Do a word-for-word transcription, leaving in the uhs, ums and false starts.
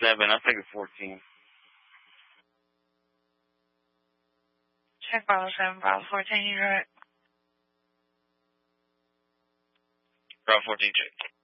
seven. I'll take a fourteen. Check Bravo seven, Bravo fourteen, you're right. Bravo fourteen, check.